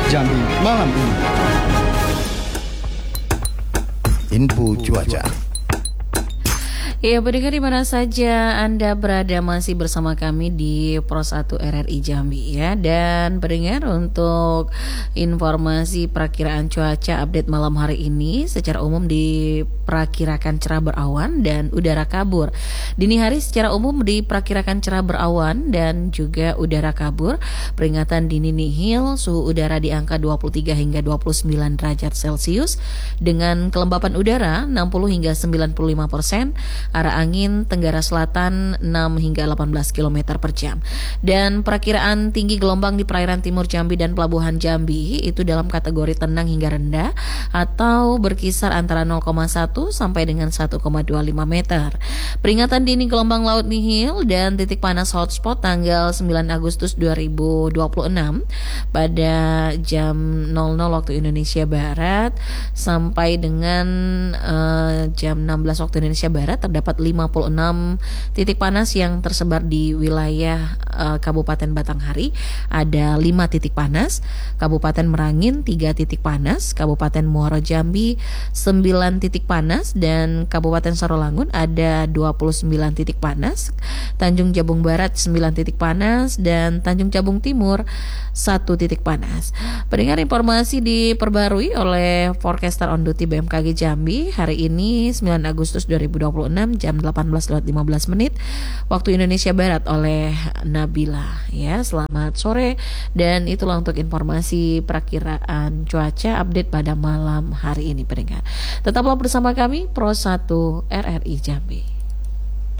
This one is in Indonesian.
Jambi malam ini. Info cuaca. Ya, pendengar di mana saja Anda berada, masih bersama kami di Pro 1 RRI Jambi ya. Dan pendengar, untuk informasi perakiraan cuaca update malam hari ini, secara umum diperkirakan cerah berawan dan udara kabur. Dini hari secara umum diperkirakan cerah berawan dan juga udara kabur. Peringatan dini nihil, suhu udara di angka 23 hingga 29 derajat Celcius dengan kelembapan udara 60 hingga 95%. Arah angin tenggara selatan 6 hingga 18 km per jam. Dan perakiraan tinggi gelombang di perairan timur Jambi dan pelabuhan Jambi itu dalam kategori tenang hingga rendah atau berkisar antara 0,1 sampai dengan 1,25 meter. Peringatan dini gelombang laut nihil dan titik panas hotspot tanggal 9 Agustus 2026 pada jam 00 waktu Indonesia Barat sampai dengan jam 16 waktu Indonesia Barat terdapat 56 titik panas yang tersebar di wilayah Kabupaten Batanghari. Ada 5 titik panas, Kabupaten Merangin 3 titik panas, Kabupaten Muaro Jambi 9 titik panas, dan Kabupaten Sarolangun ada 29 titik panas, Tanjung Jabung Barat 9 titik panas, dan Tanjung Jabung Timur 1 titik panas. Pendengar, informasi diperbarui oleh forecaster on duty BMKG Jambi hari ini 9 Agustus 2026 jam 18:15 waktu Indonesia Barat oleh Nabila ya. Selamat sore, dan itulah untuk informasi perakiraan cuaca update pada malam hari ini pendengar. Tetaplah bersama kami Pro 1 RRI Jambi.